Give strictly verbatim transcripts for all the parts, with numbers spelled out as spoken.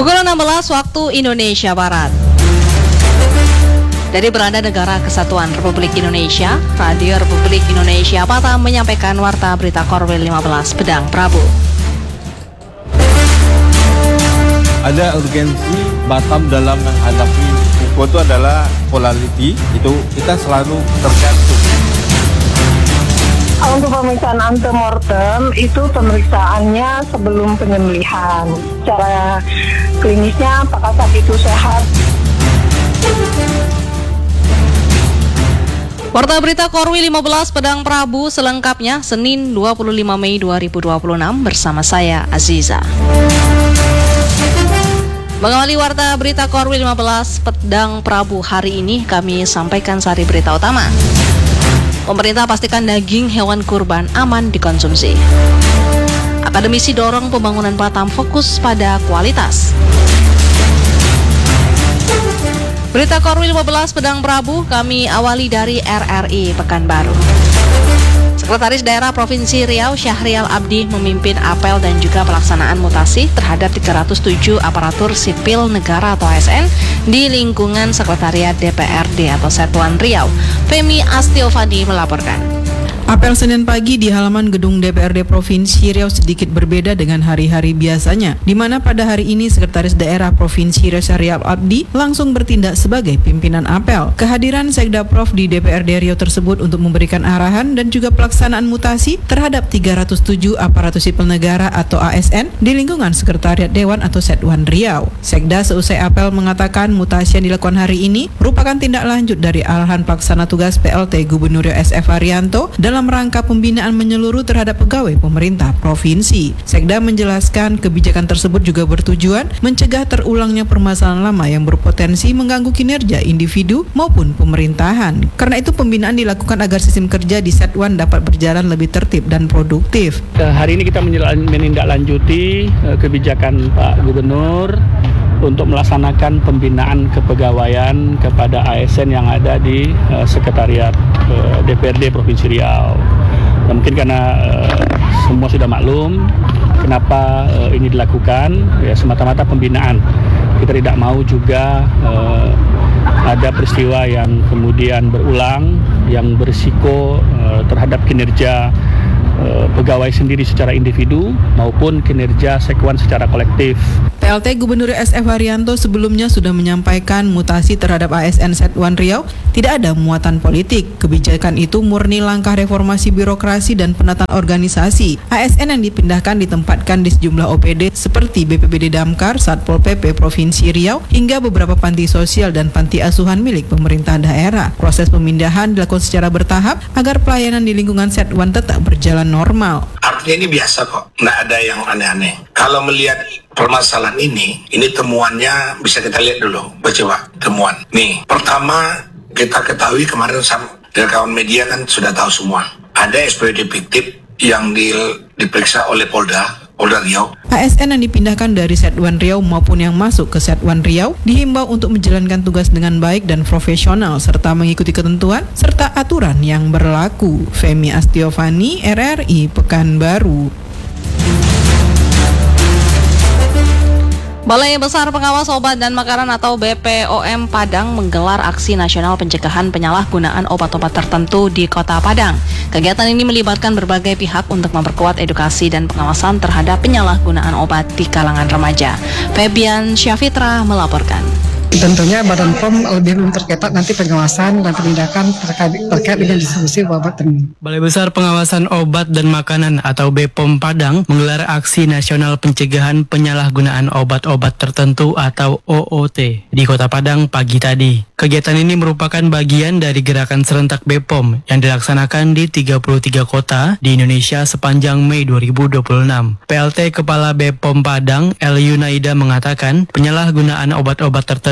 Pukul enam belas waktu Indonesia Barat. Dari beranda negara Kesatuan Republik Indonesia, Radio Republik Indonesia Batam menyampaikan warta berita Korwil lima belas Pedang Prabu. Ada urgensi Batam dalam menghadapi U F O itu adalah polarity, itu kita selalu tergantung. Untuk pemeriksaan antemortem itu pemeriksaannya sebelum penyembelihan. Secara klinisnya apakah saat itu sehat? Warta berita Korwil lima belas Pedang Prabu selengkapnya Senin dua puluh lima Mei dua ribu dua puluh enam bersama saya Aziza. Mengawali warta berita Korwil lima belas Pedang Prabu hari ini kami sampaikan sari berita utama. Pemerintah pastikan daging hewan kurban aman dikonsumsi. Akademisi dorong pembangunan Batam fokus pada kualitas. Berita Korwil lima belas Pedang Prabu kami awali dari R R I Pekanbaru. Sekretaris Daerah Provinsi Riau Syahrial Abdi memimpin apel dan juga pelaksanaan mutasi terhadap tiga ratus tujuh aparatur sipil negara atau A S N di lingkungan Sekretariat D P R D atau Satuan Riau. Femi Astiovani melaporkan. Apel Senin pagi di halaman gedung D P R D Provinsi Riau sedikit berbeda dengan hari-hari biasanya, di mana pada hari ini Sekretaris Daerah Provinsi Riau Syahrial Abdi langsung bertindak sebagai pimpinan apel. Kehadiran Sekda Prof di D P R D Riau tersebut untuk memberikan arahan dan juga pelaksanaan mutasi terhadap tiga ratus tujuh aparatur sipil negara atau A S N di lingkungan Sekretariat Dewan atau Setwan Riau. Sekda seusai apel mengatakan mutasi yang dilakukan hari ini merupakan tindak lanjut dari arahan pelaksana tugas P L T Gubernur Riau S F Haryanto dalam rangka pembinaan menyeluruh terhadap pegawai pemerintah provinsi. Sekda menjelaskan kebijakan tersebut juga bertujuan mencegah terulangnya permasalahan lama yang berpotensi mengganggu kinerja individu maupun pemerintahan. Karena itu pembinaan dilakukan agar sistem kerja di Setwan dapat berjalan lebih tertib dan produktif. Hari ini kita menindaklanjuti kebijakan Pak Gubernur untuk melaksanakan pembinaan kepegawaian kepada A S N yang ada di uh, Sekretariat uh, D P R D Provinsi Riau. Dan mungkin karena uh, semua sudah maklum kenapa uh, ini dilakukan, ya semata-mata pembinaan. Kita tidak mau juga uh, ada peristiwa yang kemudian berulang, yang berisiko uh, terhadap kinerja uh, pegawai sendiri secara individu maupun kinerja Sekwan secara kolektif. P L T Gubernur S F Haryanto sebelumnya sudah menyampaikan mutasi terhadap A S N Setwan Riau tidak ada muatan politik. Kebijakan itu murni langkah reformasi birokrasi dan penataan organisasi. A S N yang dipindahkan ditempatkan di sejumlah O P D seperti B P B D Damkar, Satpol P P Provinsi Riau, hingga beberapa panti sosial dan panti asuhan milik pemerintah daerah. Proses pemindahan dilakukan secara bertahap agar pelayanan di lingkungan Setwan tetap berjalan normal. Artinya ini biasa kok, nggak ada yang aneh-aneh. Kalau melihat permasalahan ini, ini temuannya bisa kita lihat dulu. Coba temuan. Nih, pertama kita ketahui kemarin sama dari kawan media kan sudah tahu semua. Ada S P D fiktif yang di, diperiksa oleh Polda, Polda Riau. A S N yang dipindahkan dari Setwan Riau maupun yang masuk ke Setwan Riau dihimbau untuk menjalankan tugas dengan baik dan profesional serta mengikuti ketentuan serta aturan yang berlaku. Femi Astiovani, R R I Pekanbaru. Balai Besar Pengawas Obat dan Makanan atau B P O M Padang menggelar aksi nasional pencegahan penyalahgunaan obat-obat tertentu di Kota Padang. Kegiatan ini melibatkan berbagai pihak untuk memperkuat edukasi dan pengawasan terhadap penyalahgunaan obat di kalangan remaja. Febian Syafitra melaporkan. Tentunya Badan P O M lebih memperketat nanti pengawasan dan penindakan terkait, terkait dengan distribusi obat ini. Balai Besar Pengawasan Obat dan Makanan atau B P O M Padang menggelar aksi nasional pencegahan penyalahgunaan obat-obat tertentu atau O O T di Kota Padang pagi tadi. Kegiatan ini merupakan bagian dari gerakan serentak B P O M yang dilaksanakan di tiga puluh tiga kota di Indonesia sepanjang Mei dua ribu dua puluh enam. P L T Kepala B P O M Padang, El Yunaida mengatakan penyalahgunaan obat-obat tertentu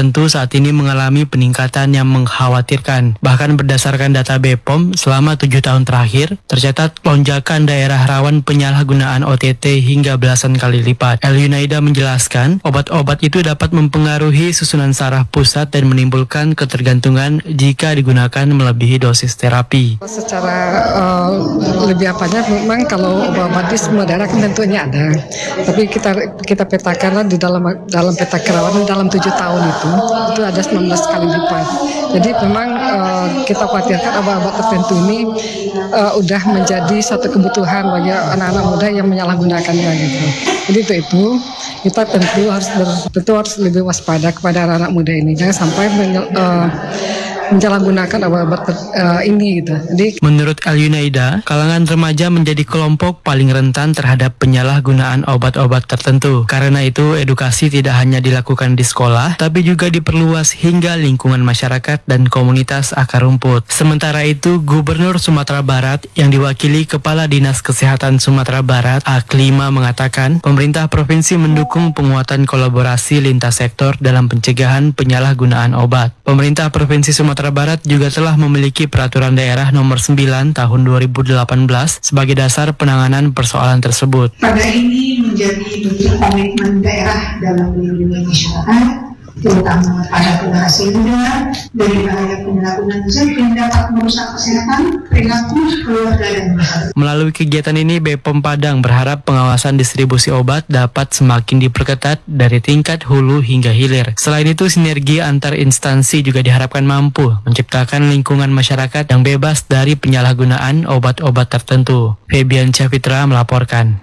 tertentu saat ini mengalami peningkatan yang mengkhawatirkan. Bahkan berdasarkan data B P O M, selama tujuh tahun terakhir, tercatat lonjakan daerah rawan penyalahgunaan O T T hingga belasan kali lipat. El Yunaida menjelaskan, obat-obat itu dapat mempengaruhi susunan saraf pusat dan menimbulkan ketergantungan jika digunakan melebihi dosis terapi. Secara uh, lebih apanya memang kalau obat di semua daerah kan tentunya ada, tapi kita kita petakanlah di dalam dalam peta kerawanan dalam tujuh tahun itu itu ada sembilan belas kali lipat. Jadi memang uh, kita khawatirkan obat-obat tertentu ini uh, udah menjadi satu kebutuhan bagi anak-anak muda yang menyalahgunakannya gitu. Jadi itu itu kita tentu harus ber, tentu harus lebih waspada kepada anak-anak muda ini, jangan sampai menyel, uh, menyalahgunakan obat-obat uh, ini gitu. Jadi menurut El Yunaida, kalangan remaja menjadi kelompok paling rentan terhadap penyalahgunaan obat-obat tertentu. Karena itu, edukasi tidak hanya dilakukan di sekolah, tapi juga diperluas hingga lingkungan masyarakat dan komunitas akar rumput. Sementara itu, Gubernur Sumatera Barat yang diwakili Kepala Dinas Kesehatan Sumatera Barat, Aklima, mengatakan pemerintah provinsi mendukung penguatan kolaborasi lintas sektor dalam pencegahan penyalahgunaan obat. Pemerintah Provinsi Sumatera Barat juga telah memiliki peraturan daerah nomor sembilan tahun dua ribu delapan belas sebagai dasar penanganan persoalan tersebut. Pada ini menjadi bentuk komitmen daerah dalam melindungi masyarakat, terutama pada generasi muda dari bahaya penyalahgunaan zat yang dapat merusak kesehatan, perilaku, keluarga dan masyarakat. Melalui kegiatan ini, B P O M Padang berharap pengawasan distribusi obat dapat semakin diperketat dari tingkat hulu hingga hilir. Selain itu, sinergi antar instansi juga diharapkan mampu menciptakan lingkungan masyarakat yang bebas dari penyalahgunaan obat-obat tertentu. Febian Cavitra melaporkan.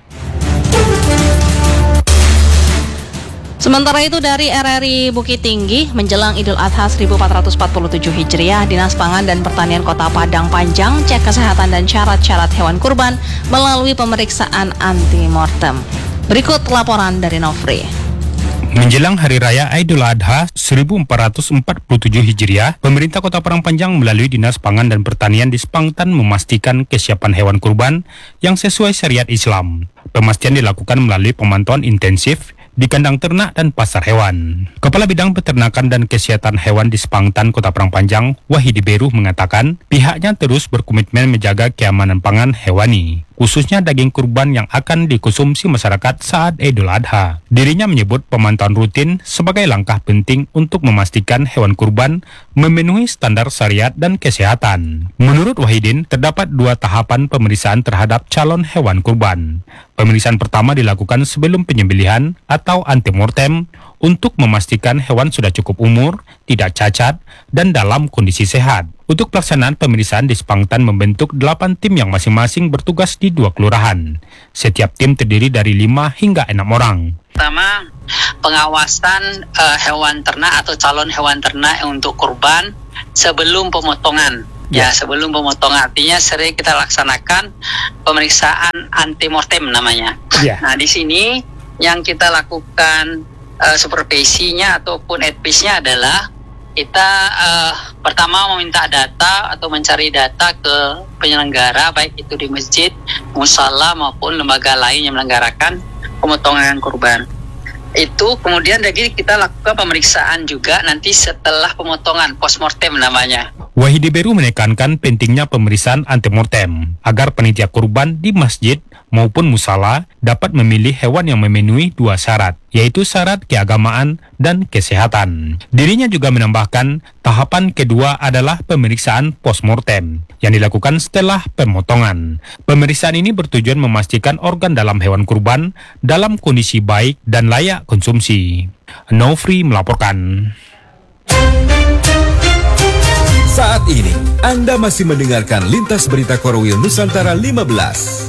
Sementara itu dari R R I Bukit Tinggi, menjelang Idul Adha seribu empat ratus empat puluh tujuh Hijriah, Dinas Pangan dan Pertanian Kota Padang Panjang cek kesehatan dan syarat-syarat hewan kurban melalui pemeriksaan anti-mortem. Berikut laporan dari Nofri. Menjelang Hari Raya Idul Adha seribu empat ratus empat puluh tujuh Hijriah, pemerintah Kota Padang Panjang melalui Dinas Pangan dan Pertanian di Spangtan memastikan kesiapan hewan kurban yang sesuai syariat Islam. Pemastian dilakukan melalui pemantauan intensif di kandang ternak dan pasar hewan. Kepala Bidang Peternakan dan Kesehatan Hewan di Spangtan, Kota Padang Panjang, Wahidi Beruh mengatakan pihaknya terus berkomitmen menjaga keamanan pangan hewani, khususnya daging kurban yang akan dikonsumsi masyarakat saat Idul Adha. Dirinya menyebut pemantauan rutin sebagai langkah penting untuk memastikan hewan kurban memenuhi standar syariat dan kesehatan. Menurut Wahidin, terdapat dua tahapan pemeriksaan terhadap calon hewan kurban. Pemeriksaan pertama dilakukan sebelum penyembelihan atau antemortem untuk memastikan hewan sudah cukup umur, tidak cacat, dan dalam kondisi sehat. Untuk pelaksanaan pemeriksaan di Spangtan membentuk delapan tim yang masing-masing bertugas di dua kelurahan. Setiap tim terdiri dari lima hingga enam orang. Pertama, pengawasan uh, hewan ternak atau calon hewan ternak untuk kurban sebelum pemotongan. Ya, sebelum pemotongan, artinya sering kita laksanakan pemeriksaan antemortem namanya. Ya. Nah, di sini yang kita lakukan uh, supervisinya ataupun advice-nya adalah kita uh, pertama meminta data atau mencari data ke penyelenggara, baik itu di masjid, musala maupun lembaga lain yang menyelenggarakan pemotongan kurban. Itu kemudian jadi kita lakukan pemeriksaan juga nanti setelah pemotongan, postmortem namanya. Wahidi Beru menekankan pentingnya pemeriksaan antemortem agar panitia kurban di masjid maupun musala dapat memilih hewan yang memenuhi dua syarat, yaitu syarat keagamaan dan kesehatan. Dirinya juga menambahkan tahapan kedua adalah pemeriksaan postmortem yang dilakukan setelah pemotongan. Pemeriksaan ini bertujuan memastikan organ dalam hewan kurban dalam kondisi baik dan layak konsumsi. Nofri melaporkan. Saat ini, Anda masih mendengarkan Lintas Berita Korwil Nusantara lima belas.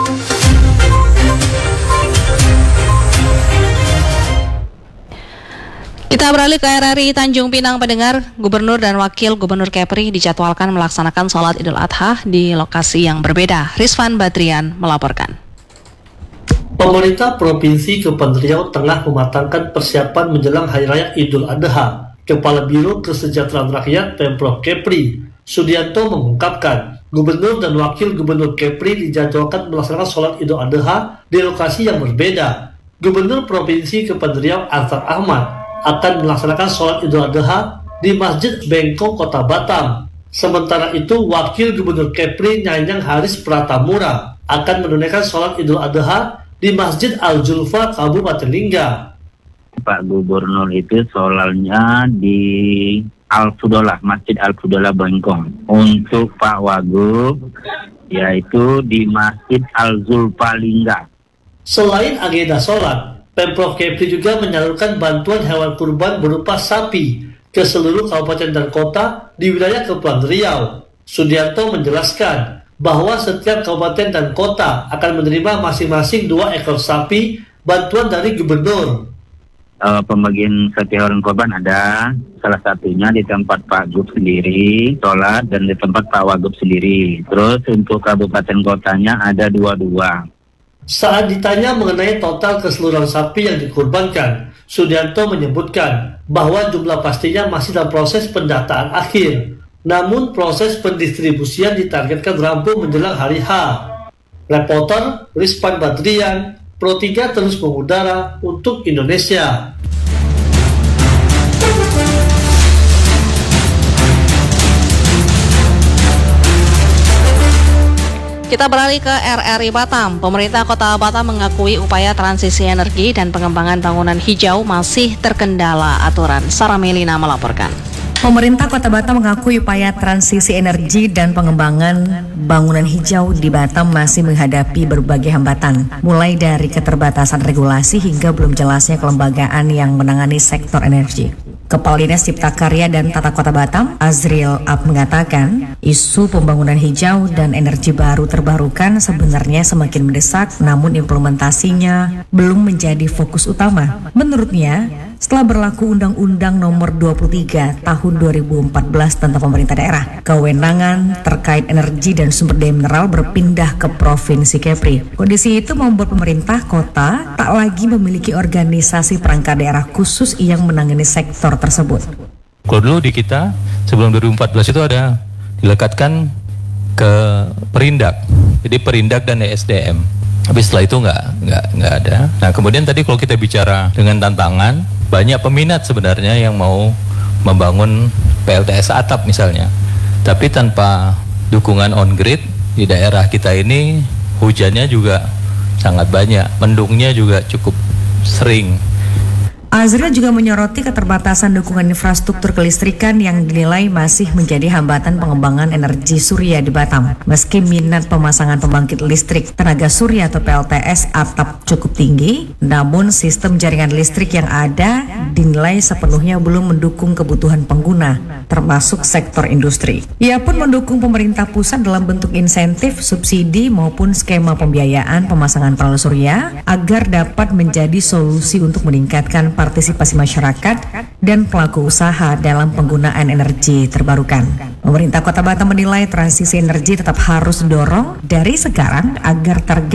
Kita beralih ke R R I Tanjung Pinang, pendengar. Gubernur dan Wakil Gubernur Kepri dijadwalkan melaksanakan sholat Idul Adha di lokasi yang berbeda. Rizvan Badrian melaporkan. Pemerintah Provinsi Kepulauan Riau tengah mematangkan persiapan menjelang Hari Raya Idul Adha. Kepala Biro Kesejahteraan Rakyat Pemprov Kepri, Sudianto, mengungkapkan Gubernur dan Wakil Gubernur Kepri dijadwalkan melaksanakan sholat Idul Adha di lokasi yang berbeda. Gubernur Provinsi Kepulauan Riau Ansar Ahmad akan melaksanakan sholat Idul Adha di Masjid Bengkong, Kota Batam. Sementara itu, Wakil Gubernur Kepri Nyanyang Haris Pratamura akan menunaikan sholat Idul Adha di Masjid Al-Julfa, Kabupaten Lingga. Pak Gubernur itu sholatnya di Al-Fudolah, Masjid Al-Fudolah Bengkong. Untuk Pak Wagub, yaitu di Masjid Al-Zulfa Lingga. Selain agenda sholat, Pemprov Kepri juga menyalurkan bantuan hewan kurban berupa sapi ke seluruh kabupaten dan kota di wilayah Kepulauan Riau. Sudianto menjelaskan bahwa setiap kabupaten dan kota akan menerima masing-masing dua ekor sapi bantuan dari gubernur. Uh, pembagian sapi hewan korban ada, salah satunya di tempat Pak Gub sendiri, sholat, dan di tempat Pak Wagub sendiri. Terus untuk kabupaten kotanya ada dua-dua. Saat ditanya mengenai total keseluruhan sapi yang dikurbankan, Sudianto menyebutkan bahwa jumlah pastinya masih dalam proses pendataan akhir. Namun proses pendistribusian ditargetkan rampung menjelang hari H. Reporter Rizpan Badrian, Pro tiga terus mengudara untuk Indonesia. Kita beralih ke R R I Batam. Pemerintah Kota Batam mengakui upaya transisi energi dan pengembangan bangunan hijau masih terkendala aturan. Sarah Melina melaporkan. Pemerintah Kota Batam mengakui upaya transisi energi dan pengembangan bangunan hijau di Batam masih menghadapi berbagai hambatan, mulai dari keterbatasan regulasi hingga belum jelasnya kelembagaan yang menangani sektor energi. Kepala Dinas Cipta Karya dan Tata Kota Batam, Azril Ab, mengatakan isu pembangunan hijau dan energi baru terbarukan sebenarnya semakin mendesak, namun implementasinya belum menjadi fokus utama. Menurutnya, setelah berlaku Undang-Undang Nomor dua puluh tiga Tahun dua ribu empat belas tentang pemerintah daerah, kewenangan terkait energi dan sumber daya mineral berpindah ke Provinsi Kepri. Kondisi itu membuat pemerintah kota tak lagi memiliki organisasi perangkat daerah khusus yang menangani sektor tersebut. Kalau dulu di kita sebelum dua ribu empat belas itu ada dilekatkan ke Perindak, jadi Perindak dan E S D M. Tapi setelah itu nggak nggak nggak ada. Nah kemudian tadi kalau kita bicara dengan tantangan, banyak peminat sebenarnya yang mau membangun P L T S atap misalnya, tapi tanpa dukungan on grid di daerah kita ini hujannya juga sangat banyak, mendungnya juga cukup sering. Azril juga menyoroti keterbatasan dukungan infrastruktur kelistrikan yang dinilai masih menjadi hambatan pengembangan energi surya di Batam. Meski minat pemasangan pembangkit listrik tenaga surya atau P L T S atap cukup tinggi, namun sistem jaringan listrik yang ada dinilai sepenuhnya belum mendukung kebutuhan pengguna, termasuk sektor industri. Ia pun mendukung pemerintah pusat dalam bentuk insentif, subsidi maupun skema pembiayaan pemasangan panel surya agar dapat menjadi solusi untuk meningkatkan partisipasi masyarakat dan pelaku usaha dalam penggunaan energi terbarukan. Pemerintah Kota Batam menilai transisi energi tetap harus didorong dari sekarang agar target